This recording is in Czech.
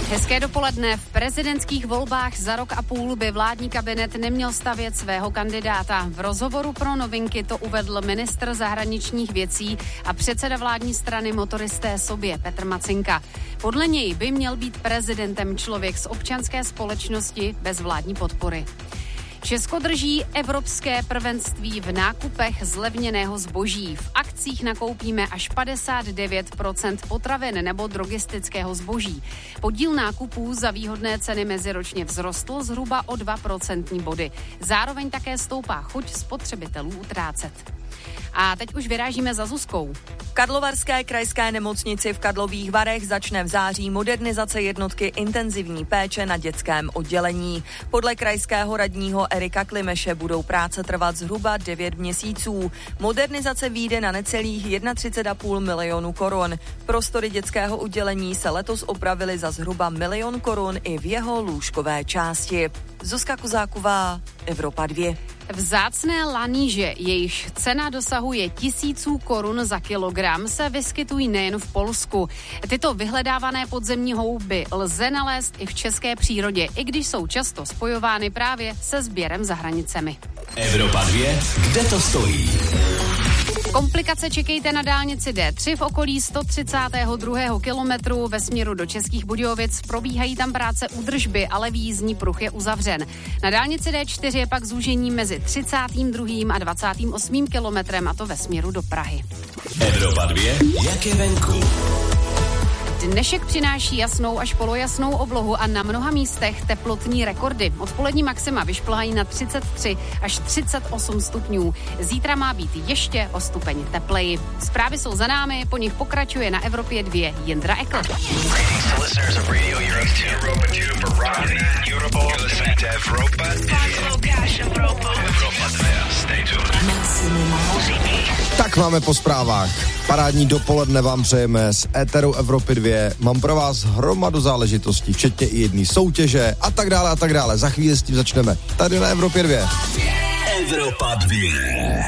Hezké dopoledne. V prezidentských volbách za rok a půl by vládní kabinet neměl stavět svého kandidáta. V rozhovoru pro Novinky to uvedl ministr zahraničních věcí a předseda vládní strany Motoristé sobě Petr Macinka. Podle něj by měl být prezidentem člověk z občanské společnosti bez vládní podpory. Česko drží evropské prvenství v nákupech zlevněného zboží. V akcích nakoupíme až 59% potravin nebo drogistického zboží. Podíl nákupů za výhodné ceny meziročně vzrostl zhruba o 2% body. Zároveň také stoupá chuť spotřebitelů utrácet. A teď už vyrážíme za Zuzkou. V Karlovarské krajské nemocnici v Karlových Varech začne v září modernizace jednotky intenzivní péče na dětském oddělení. Podle krajského radního Erika Klimeše budou práce trvat zhruba 9 měsíců. Modernizace vyjde na necelých 31,5 milionu korun. Prostory dětského oddělení se letos opravily za zhruba 1 milion korun i v jeho lůžkové části. Zuzka Kozáková, Evropa 2. Vzácné laníže, jejichž cena dosahuje tisíců korun za kilogram, se vyskytují nejen v Polsku. Tyto vyhledávané podzemní houby lze nalézt i v české přírodě, i když jsou často spojovány právě se sběrem za hranicemi. Evropa 2, kde to stojí? Komplikace čekejte na dálnici D3 v okolí 132. kilometru ve směru do Českých Budějovic. Probíhají tam práce údržby, ale jízdní pruh je uzavřen. Na dálnici D4 je pak zúžení mezi 32. a 28. kilometrem, a to ve směru do Prahy. Evropa 2, jak je venku? Dnešek přináší jasnou až polojasnou oblohu a na mnoha místech teplotní rekordy. Odpolední maxima vyšplhají na 33 až 38 stupňů. Zítra má být ještě o stupeň tepleji. Zprávy jsou za námi, po nich pokračuje na Evropě 2 Jindra Ekl. Tak máme po zprávách. Parádní dopoledne vám přejeme z éteru Evropy 2. Mám pro vás hromadu záležitostí, včetně i jedné soutěže a tak dále a tak dále. Za chvíli s tím začneme. Tady na Evropě 2. Evropa 2.